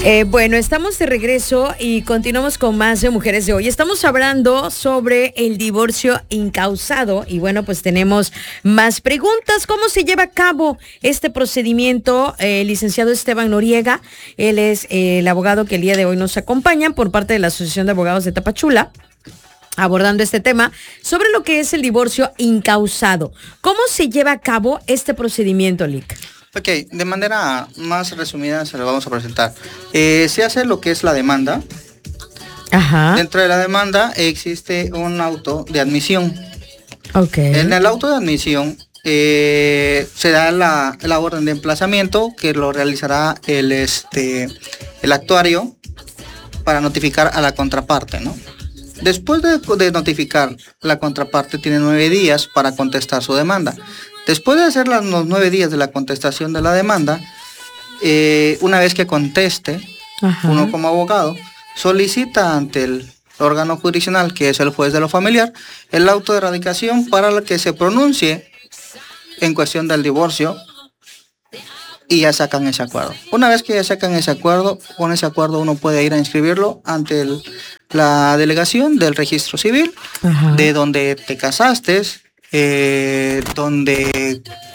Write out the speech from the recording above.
Bueno, estamos de regreso y continuamos con más de Mujeres de Hoy. Estamos hablando sobre el divorcio incausado y bueno, pues tenemos más preguntas. ¿Cómo se lleva a cabo este procedimiento? Licenciado Esteban Noriega, él es el abogado que el día de hoy nos acompaña por parte de la Asociación de Abogados de Tapachula, abordando este tema sobre lo que es el divorcio incausado. ¿Cómo se lleva a cabo este procedimiento, Lic? Ok, de manera más resumida se lo vamos a presentar. Se hace lo que es la demanda. Ajá. Dentro de la demanda existe un auto de admisión. Ok. En el auto de admisión se da la orden de emplazamiento que lo realizará el actuario para notificar a la contraparte, ¿no? Después de notificar la contraparte, tiene 9 días para contestar su demanda. Después de hacer los 9 días de la contestación de la demanda, una vez que conteste, Ajá. uno como abogado solicita ante el órgano jurisdiccional, que es el juez de lo familiar, el auto de erradicación para que se pronuncie en cuestión del divorcio y ya sacan ese acuerdo. Una vez que ya sacan ese acuerdo, con ese acuerdo uno puede ir a inscribirlo ante la delegación del registro civil. Ajá. De donde te casaste, donde